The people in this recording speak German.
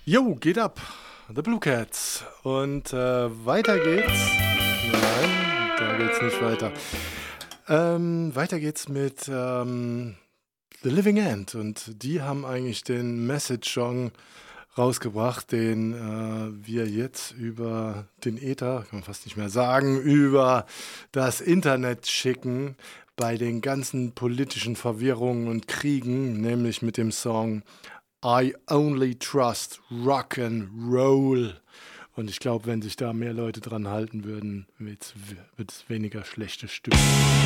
Jo, geht ab. The Blue Cats. Und weiter geht's. Nein, da geht's nicht weiter. Weiter geht's mit The Living End. Und die haben eigentlich den Message-Song rausgebracht, den wir jetzt über den Äther, kann man fast nicht mehr sagen, über das Internet schicken bei den ganzen politischen Verwirrungen und Kriegen, nämlich mit dem Song I Only Trust Rock and Roll. Und ich glaube, wenn sich da mehr Leute dran halten würden, wird es weniger schlechte Stimmen.